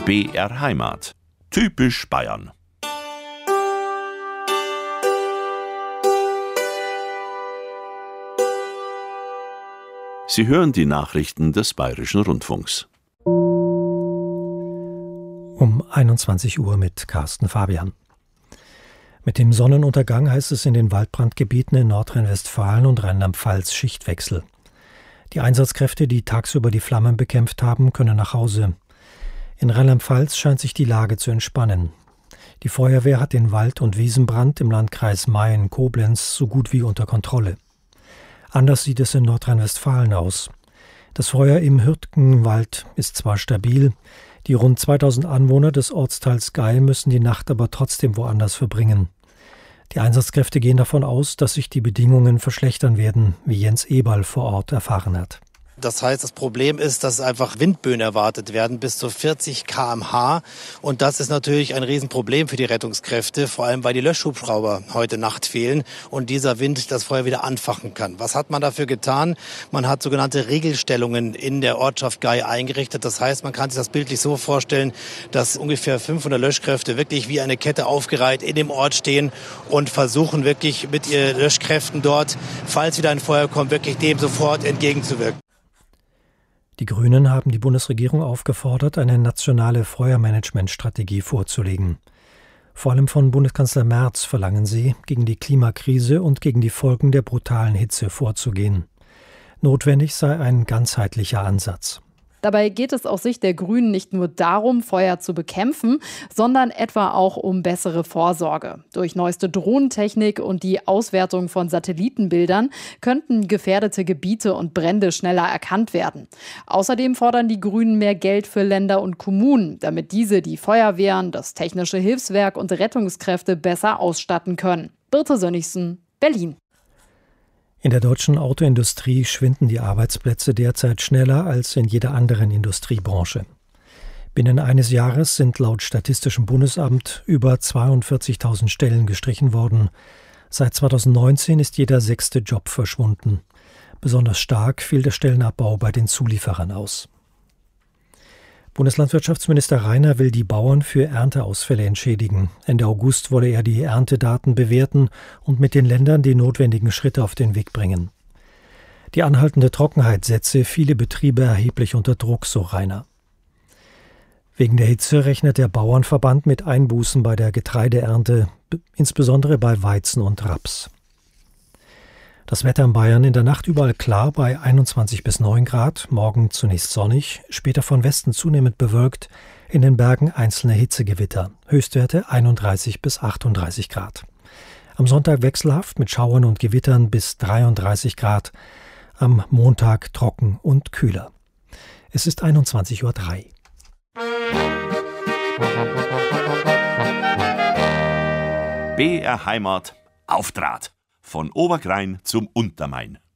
BR Heimat. Typisch Bayern. Sie hören die Nachrichten des Bayerischen Rundfunks. Um 21 Uhr mit Carsten Fabian. Mit dem Sonnenuntergang heißt es in den Waldbrandgebieten in Nordrhein-Westfalen und Rheinland-Pfalz Schichtwechsel. Die Einsatzkräfte, die tagsüber die Flammen bekämpft haben, können nach Hause. In Rheinland-Pfalz scheint sich die Lage zu entspannen. Die Feuerwehr hat den Wald- und Wiesenbrand im Landkreis Mayen-Koblenz so gut wie unter Kontrolle. Anders sieht es in Nordrhein-Westfalen aus. Das Feuer im Hürtgenwald ist zwar stabil, die rund 2000 Anwohner des Ortsteils Gey müssen die Nacht aber trotzdem woanders verbringen. Die Einsatzkräfte gehen davon aus, dass sich die Bedingungen verschlechtern werden, wie Jens Eberl vor Ort erfahren hat. Das heißt, das Problem ist, dass einfach Windböen erwartet werden bis zu 40 km/h. Und das ist natürlich ein Riesenproblem für die Rettungskräfte, vor allem weil die Löschhubschrauber heute Nacht fehlen und dieser Wind das Feuer wieder anfachen kann. Was hat man dafür getan? Man hat sogenannte Regelstellungen in der Ortschaft Gey eingerichtet. Das heißt, man kann sich das bildlich so vorstellen, dass ungefähr 500 Löschkräfte wirklich wie eine Kette aufgereiht in dem Ort stehen und versuchen wirklich mit ihren Löschkräften dort, falls wieder ein Feuer kommt, wirklich dem sofort entgegenzuwirken. Die Grünen haben die Bundesregierung aufgefordert, eine nationale Feuermanagementstrategie vorzulegen. Vor allem von Bundeskanzler Merz verlangen sie, gegen die Klimakrise und gegen die Folgen der brutalen Hitze vorzugehen. Notwendig sei ein ganzheitlicher Ansatz. Dabei geht es aus Sicht der Grünen nicht nur darum, Feuer zu bekämpfen, sondern etwa auch um bessere Vorsorge. Durch neueste Drohnentechnik und die Auswertung von Satellitenbildern könnten gefährdete Gebiete und Brände schneller erkannt werden. Außerdem fordern die Grünen mehr Geld für Länder und Kommunen, damit diese die Feuerwehren, das Technische Hilfswerk und Rettungskräfte besser ausstatten können. Birte Sönnigsen, Berlin. In der deutschen Autoindustrie schwinden die Arbeitsplätze derzeit schneller als in jeder anderen Industriebranche. Binnen eines Jahres sind laut Statistischem Bundesamt über 42.000 Stellen gestrichen worden. Seit 2019 ist jeder 6. Job verschwunden. Besonders stark fiel der Stellenabbau bei den Zulieferern aus. Bundeslandwirtschaftsminister Rainer will die Bauern für Ernteausfälle entschädigen. Ende August wolle er die Erntedaten bewerten und mit den Ländern die notwendigen Schritte auf den Weg bringen. Die anhaltende Trockenheit setze viele Betriebe erheblich unter Druck, so Rainer. Wegen der Hitze rechnet der Bauernverband mit Einbußen bei der Getreideernte, insbesondere bei Weizen und Raps. Das Wetter in Bayern in der Nacht überall klar bei 21 bis 9 Grad, morgen zunächst sonnig, später von Westen zunehmend bewölkt, in den Bergen einzelne Hitzegewitter, Höchstwerte 31 bis 38 Grad. Am Sonntag wechselhaft mit Schauern und Gewittern bis 33 Grad, am Montag trocken und kühler. Es ist 21:03 Uhr. BR Heimat auf Draht. Von Oberkrain zum Untermain.